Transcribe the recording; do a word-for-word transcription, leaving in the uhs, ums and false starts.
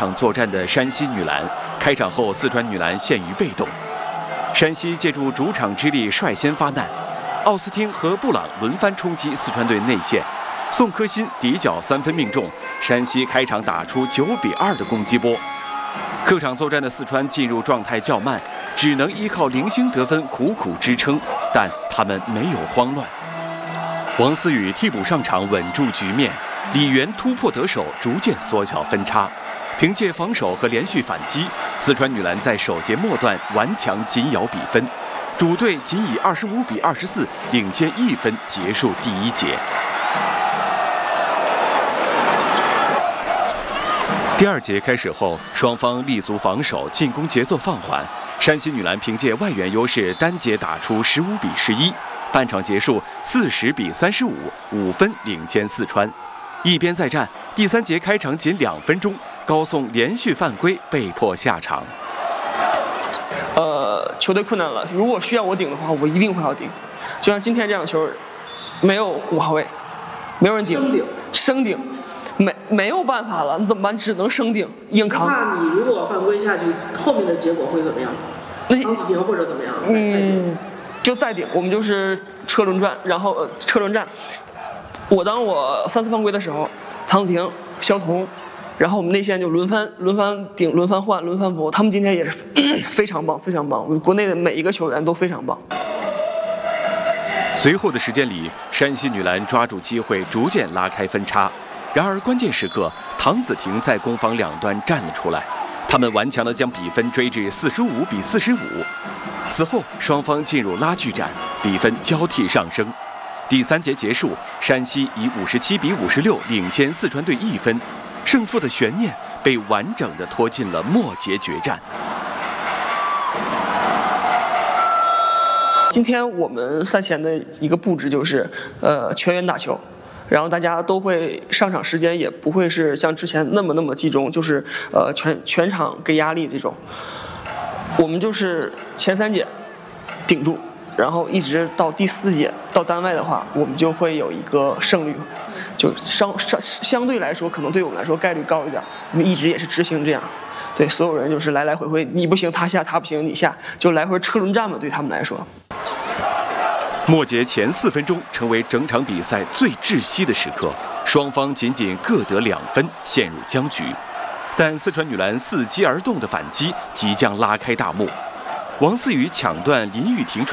场作战的山西女篮，开场后四川女篮陷于被动。山西借助主场之力率先发难，奥斯汀和布朗轮番冲击四川队内线，宋科辛底角三分命中，山西开场打出九比二的攻击波。客场作战的四川进入状态较慢，只能依靠零星得分苦苦支撑，但他们没有慌乱。王思雨替补上场稳住局面，李源突破得手，逐渐缩小分差。凭借防守和连续反击，四川女篮在首节末段顽强紧咬比分，主队仅以二十五比二十四领先一分结束第一节。第二节开始后，双方立足防守，进攻节奏放缓。山西女篮凭借外援优势，单节打出十五比十一，半场结束四十比三十五，五分领先四川。一边再战，第三节开场仅两分钟，高颂连续犯规，被迫下场。 呃，球队困难了，如果需要我顶的话，我一定会要顶。就像今天这样的球，没有五号位，没有人顶， 升顶， 升顶。没没有办法了，你怎么办？只能升顶硬扛。 那你如果犯规下去，后面的结果会怎么样？ 那扛几停或者怎么样？再再顶， 嗯，就再顶。我们就是车轮战，然后、呃、车轮战。我当我三次犯规的时候，唐子婷、肖彤，然后我们内线就轮番轮番顶、轮番换、轮番补。他们今天也是非常棒，非常棒。我们国内的每一个球员都非常棒。 随后的时间里，山西女篮抓住机会，逐渐拉开分差。然而关键时刻，唐子婷在攻防两端站了出来，他们顽强地将比分追至四十五比四十五。此后，双方进入拉锯战，比分交替上升。第三节结束，山西以五十七比五十六领先四川队一分，胜负的悬念被完整地拖进了末节决战。 今天我们赛前的一个布置就是，呃，全员打球。然后大家都会上场时间也不会是像之前那么那么集中，就是呃全全场给压力这种。我们就是前三节顶住，然后一直到第四节到单位的话，我们就会有一个胜率，就相相相对来说可能对我们来说概率高一点。我们一直也是执行这样，对所有人就是来来回回，你不行他下，他不行你下，就来回车轮战嘛，对他们来说。 末节前四分钟成为整场比赛最窒息的时刻，双方仅仅各得两分，陷入僵局。但四川女篮伺机而动的反击即将拉开大幕。王思雨抢断林玉婷传